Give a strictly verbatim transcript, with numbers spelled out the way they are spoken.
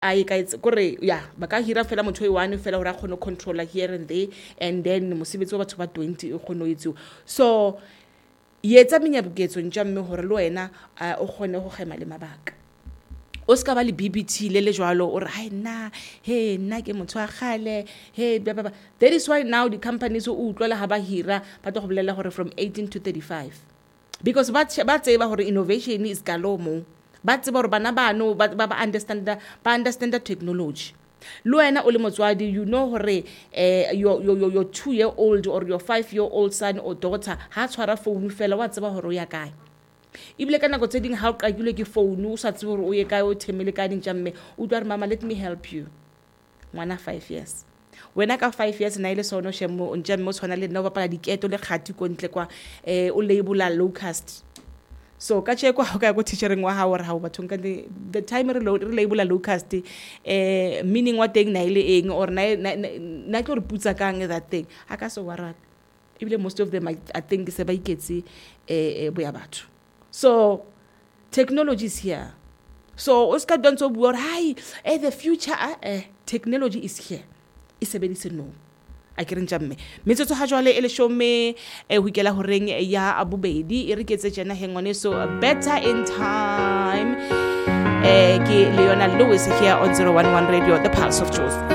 I guys kore yeah ba ka hira fela motho e one fela hore a khone controller here and there, and then mosebetsi wa batho ba twenty o khone itse. So yetsa menyabuketso ntja mme hore le wena o khone go gema le mabaka. O ska ba le B B T le le jwalo o re ha nna he nna ke motho a gale he blah blah blah. That is why now the companies o utlwela ha ba hira ba tlo go bolela hore from eighteen to thirty-five, because ba ba tseba hore innovation is galomo, ba tseba hore bana bano ba ba understand ba understand the technology. Lo wena o le motswadi, you know hore eh your your your two year old or your five year old son or daughter ha tshwara phone fela wa tseba hore o ya kae. Ibile ka nako tse ding ha o qakile ke phone o sa tsebe hore o ye kae o themele ka dintja mme o twa re mama let me help you. Ngwana five years, wena ka five years na ile sono shemo o ntja mme o tshwana le nna o bapala diketo le kgati ko ntle kwa eh o labela locust. So ka tsheko ha o ka go teachering wa ha hore ha o bathong ka the time re labela locust eh meaning what thing na ile eng or na na tlo re putsa kang that thing ha ka so warata. Ibile most of them I, I think se ba iketse eh boya batho. So technology is here. So Oscar don't so bua hi eh the future eh technology is here. Isebedise no. A ke rentja mme. Metsetso ha jwale ele shome eh ho ikela ho reng ya abobedi e re ketse jana hengone so better in time. Eh ke Leona Lewis here on zero one one Radio, the Pulse of Truth.